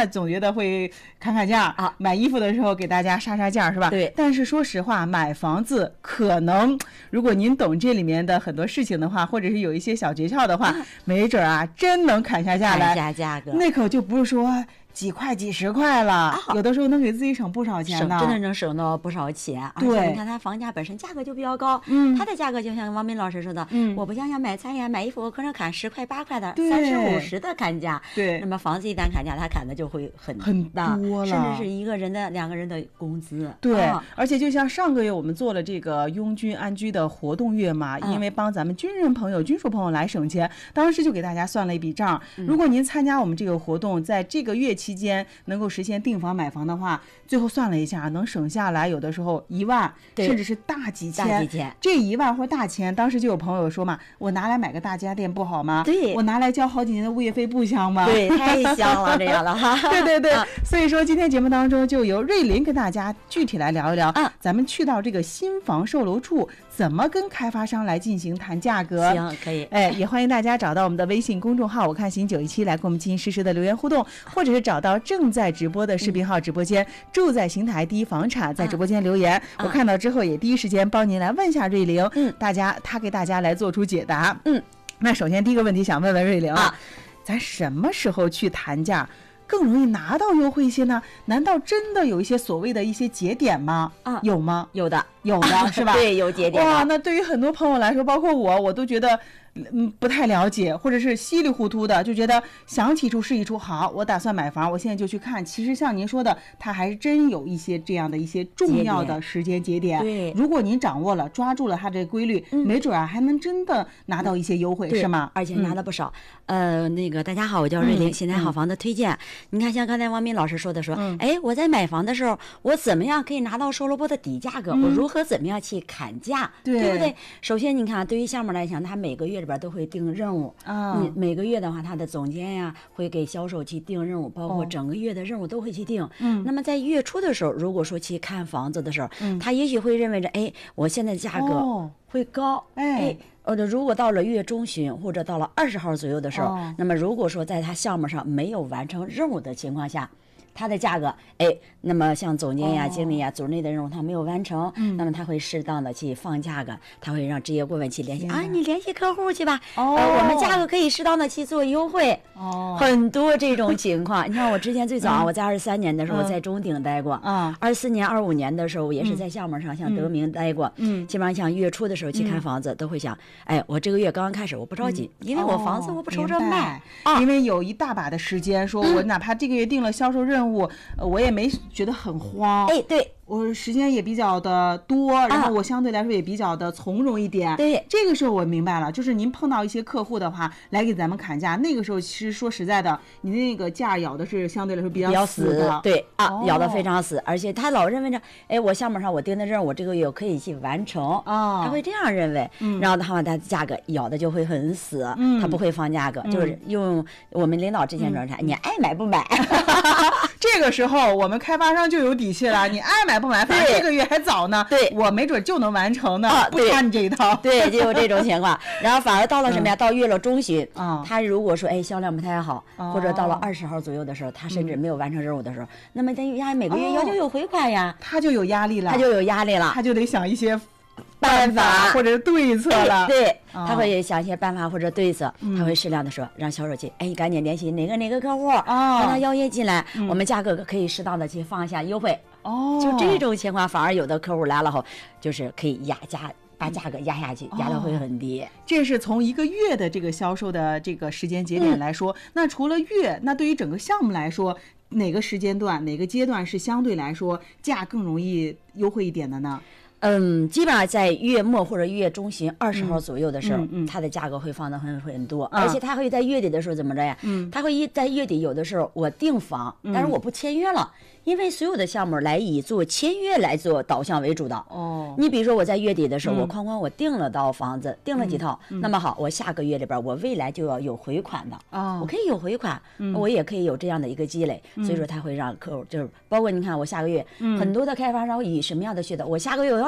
他总觉得会砍砍价啊，买衣服的时候给大家杀杀价是吧？ 对。 但是说实话，买房子可能如果您懂这里面的很多事情的话，或者是有一些小诀窍的话，没准啊真能砍下价来， 砍下价格， 那可就不是说几块几十块了，有的时候能给自己省不少钱呢， 真的能省到不少钱。而且你看它房价本身价格就比较高，它的价格就像王敏老师说的，我不像买菜呀、买衣服，我可能砍10块8块的，30、50的砍价。 对， 那么房子一旦砍价，它砍的就会很大， 多了， 甚至是1个人的、2个人的工资。 对，而且就像上个月我们做了这个拥军安居的活动月嘛，因为帮咱们军人朋友、军属朋友来省钱，当时就给大家算了一笔账。如果您参加我们这个活动，在这个月期间能够实现订房买房的话，最后算了一下，能省下来有的时候1万，甚至是大几千。这1万或大钱，当时就有朋友说嘛，我拿来买个大家电不好吗？ 对， 我拿来交好几年的物业费不香吗？ 对，太香了，这样的哈。 对，所以说今天节目当中就由瑞林跟大家具体来聊一聊，咱们去到这个新房售楼处怎么跟开发商来进行谈价格。 行，可以。 也欢迎大家找到我们的微信公众号我看行917来跟我们进行实时的留言互动，或者是找到正在直播的视频号直播间，住在邢台第一房产，在直播间留言，我看到之后也第一时间帮您来问一下瑞玲，他给大家来做出解答。那首先第一个问题想问问瑞玲咱什么时候去谈价更容易拿到优惠一些呢？难道真的有一些所谓的一些节点吗？有吗？ 有的是吧？ 对，有节点。 哇，那对于很多朋友来说，包括我都觉得不太了解，或者是稀里糊涂的，就觉得想起一处是一处。好，我打算买房，我现在就去看。其实像您说的，它还是真有一些这样的一些重要的时间节点。 对， 如果您掌握了，抓住了它这个规律，没准还能真的拿到一些优惠，是吗？ 而且拿了不少。那个大家好，我叫瑞玲，邢台好房的推荐。你看，像刚才王敏老师说的说，我在买房的时候，我怎么样可以拿到售楼部的底价格？我如何怎么样去砍价？对不对？首先，你看，对于项目来讲，它每个月里边都会定任务你每个月的话，他的总监呀会给销售去定任务，包括整个月的任务都会去定。那么在月初的时候，如果说去看房子的时候，他也许会认为着，我现在价格会高，如果到了月中旬或者到了20号左右的时候，那么如果说在他项目上没有完成任务的情况下，它的价格，那么像总监呀、经理呀、组内的任务他没有完成，那么他会适当的去放价格，他会让职业顾问去联系你联系客户去吧，我们价格可以适当的去做优惠，很多这种情况。你看我之前最早我在23年的时候在中鼎待过，24年、25年的时候也是在项目上像德明待过，基本上像月初的时候去看房子都会想，我这个月刚刚开始我不着急，因为我房子我不愁着卖， 因为有一大把的时间，说我哪怕这个月定了销售任务，我也没觉得很慌。 对， 我时间也比较的多，然后我相对来说也比较的从容一点。 对， 这个时候我明白了，就是您碰到一些客户的话来给咱们砍价，那个时候其实说实在的，你那个价咬的是相对来说比较死的。 对咬的非常死，而且他老认为着，我项目上我定的任务，我这个月我可以去完成，他会这样认为，然后他把他的价格咬的就会很死，他不会放价格，就是用我们领导之前说啥，你爱买不买。 这个时候我们开发商就有底气了，你爱买不买，反正这个月还早呢， 对， 我没准就能完成呢，不差你这一套。 对，就有这种情况。然后反而到了什么呀？到月了中旬，他如果说销量不太好，或者到了20号左右的时候，他甚至没有完成任务的时候，那么他每个月要求有回款呀， 他就有压力了， 他就得想一些办法或者是对策了。 对，他会想一些办法或者对策，他会适量的说，让销售去，赶紧联系哪个客户，让他邀约进来，我们价格可以适当的去放一下优惠。就这种情况，反而有的客户来了后，就是可以把价格压下去，压的会很低。 这是从1个月的这个销售的这个时间节点来说，那除了月，那对于整个项目来说，哪个时间段、哪个阶段是相对来说价更容易优惠一点的呢？ 基本上在月末或者月中旬20号左右的时候，它的价格会放的很多，而且它会在月底的时候怎么着呀？它会在月底有的时候我订房，但是我不签约了。因为所有的项目来以做签约来做导向为主的。你比如说我在月底的时候，我定了套房子，定了几套，那么好，我下个月里边我未来就要有回款的，我可以有回款，我也可以有这样的一个积累，所以说他会让客户就是包括你看我下个月很多的开发商以什么样的噱头，我下个月我要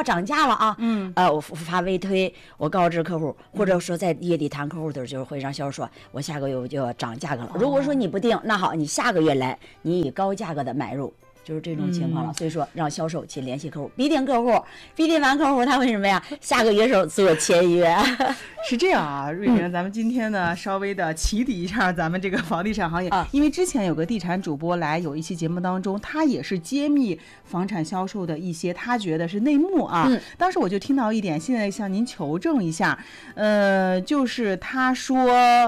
涨价了啊，我发微推，我告知客户，或者说在月底谈客户的时候，就是会让销售说，我下个月我就要涨价格了。如果说你不定，那好，你下个月来，你以高价格的买入。就是这种情况了，所以说让销售去联系客户，逼定客户，逼定完客户，他会什么呀？下个月时候做签约。 是这样啊，瑞玲，咱们今天呢稍微的起底一下咱们这个房地产行业，因为之前有个地产主播来有一期节目当中，他也是揭秘房产销售的一些他觉得是内幕啊。当时我就听到一点，现在向您求证一下，就是他说。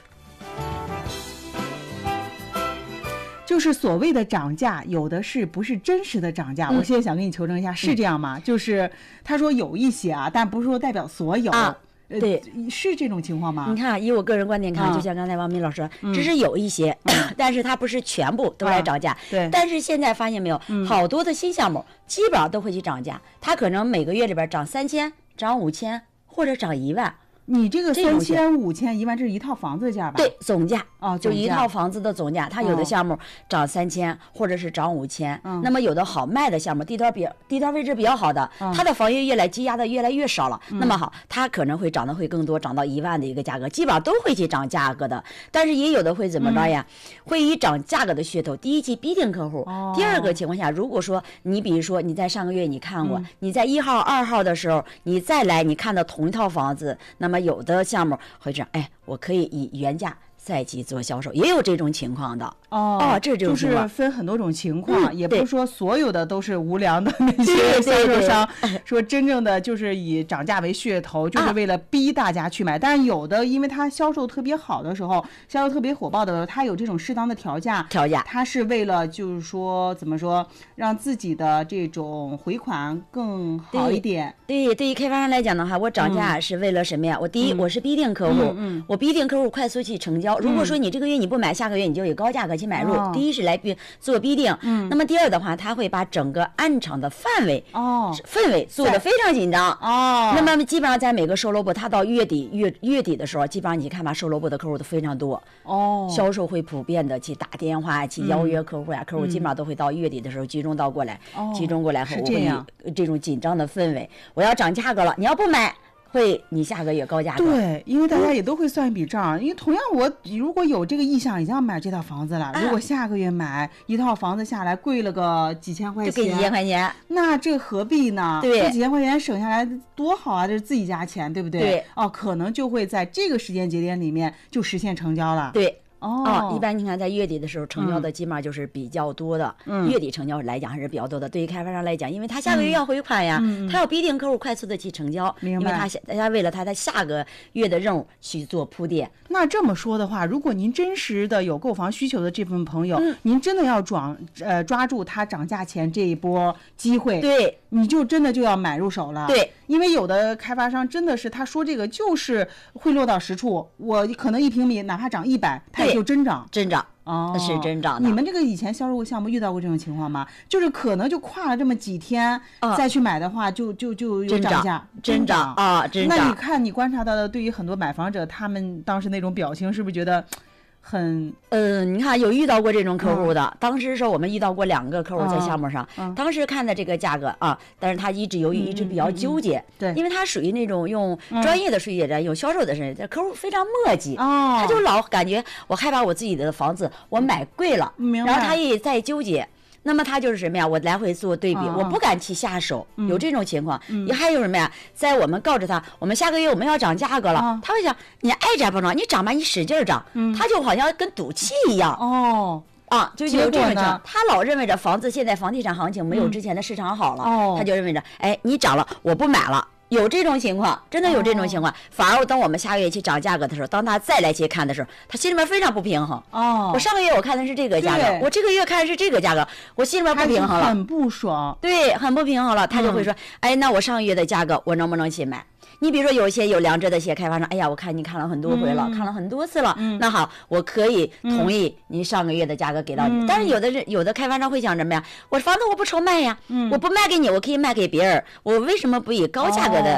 就是所谓的涨价，有的是不是真实的涨价？我现在想跟你求证一下，是这样吗？就是他说有一些啊，但不是说代表所有。 对， 是这种情况吗？ 你看，以我个人观点看，就像刚才王明老师说，只是有一些，但是它不是全部都来涨价。 对。 但是现在发现没有，好多的新项目基本上都会去涨价，它可能每个月里边涨3000、涨5000或者涨1万。 你这个3000、5000、1万，这是一套房子的价吧？ 对，总价哦， 就一套房子的总价。它有的项目涨3000，或者是涨5000。那么有的好卖的项目，地段位置比较好的，它的房源积压的越来越少了。那么好，它可能会涨得会更多，涨到1万的一个价格，基本上都会去涨价格的。但是也有的会怎么着呀？会以涨价格的噱头，第一期逼定客户。第二个情况下，如果说你比如说你在上个月你看过，你在1号、2号的时候，你再来你看到同一套房子，那么有的项目会这样，哎，我可以以原价再去做销售，也有这种情况的。这是这种情况， 就是分很多种情况，也不是说所有的都是无良的那些销售商，说真正的就是以涨价为噱头，就是为了逼大家去买。但是有的，因为它销售特别好的时候，销售特别火爆的时候，它有这种适当的调价，它是为了就是说怎么说，让自己的这种回款更好一点。 对，对于开发商来讲的话，我涨价是为了什么呀？我第一，我是逼定客户，我逼定客户快速去成交。如果说你这个月你不买，下个月你就以高价格去买入。第一是来做逼定，那么第二的话，他会把整个暗场的氛围做得非常紧张。那么基本上在每个售楼部，他到月底的时候，基本上你看吧，售楼部的客户都非常多。销售会普遍的去打电话去邀约客户呀，客户基本上都会到月底的时候集中过来后，我会这种紧张的氛围。我要涨价格了，你要不买，会你下个月高价格。 对，因为大家也都会算一笔账，因为同样我如果有这个意向已经要买这套房子了，如果下个月买一套房子下来贵了个几千块钱， 就给几千块钱， 那这何必呢？ 对， 这几千块钱省下来多好啊，这是自己家钱，对不对？ 对。 可能就会在这个时间节点里面就实现成交了。 对。一般你看在月底的时候成交的基本上就是比较多的，月底成交来讲还是比较多的。对于开发商来讲，因为他下个月要回款呀，他要逼定客户快速的去成交，因为他为了他下个月的任务去做铺垫。 那这么说的话，如果您真实的有购房需求的这部分朋友，您真的要抓住他涨价前这一波机会， 对， 你就真的就要买入手了。 对， 因为有的开发商真的是他说这个就是会落到实处，我可能1平米哪怕涨100，他也就真涨。 是真涨的。 你们这个以前销售项目遇到过这种情况吗？就是可能就跨了这么几天再去买的话，就有涨价， 真涨啊！真涨。 那你看你观察到的，对于很多买房者，他们当时那种表情，是不是觉得很你看有遇到过这种客户的，当时说我们遇到过2个客户在项目上，当时看的这个价格但是他犹豫一直比较纠结， 对， 因为他属于那种用专业的术语用销售的人，客户非常磨叽，他就老感觉我害怕我自己的房子我买贵了，然后他也在纠结。那么他就是什么呀？我来回做对比，我不敢去下手，有这种情况。也还有什么呀？在我们告知他，我们下个月我们要涨价格了，他会想你爱涨不涨？你涨吧，你使劲涨，他就好像跟赌气一样。就有这种情，他老认为着房子现在房地产行情没有之前的市场好了，他就认为着，哎，你涨了，我不买了。有这种情况，真的有这种情况。反而等我们下个月去涨价格的时候，当他再来去看的时候，他心里面非常不平衡。我上个月我看的是这个价格，我这个月看的是这个价格，我心里面不平衡了， 很不爽。 对，很不平衡了，他就会说，哎，那我上个月的价格我能不能去买？你比如说有些有良知的一些开发商，哎呀，我看你看了很多回了，看了很多次了，那好，我可以同意你上个月的价格给到你。但是有的开发商会想什么呀？我房子我不愁卖呀，我不卖给你，我可以卖给别人，我为什么不以高价格的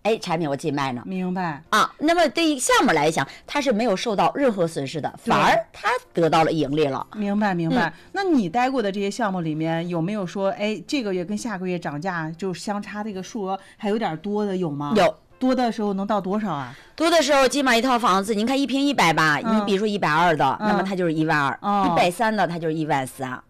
哎，产品我继续卖呢。 明白啊，那么对于项目来讲，它是没有受到任何损失的，反而它得到了盈利了。 明白。那你待过的这些项目里面，有没有说，哎，这个月跟下个月涨价就相差这个数额还有点多的，有吗？ 有。 多的时候能到多少啊？ 多的时候，基本上一套房子，您看1平100吧，你比如说120的，那么它就是12000，130的它就是13000，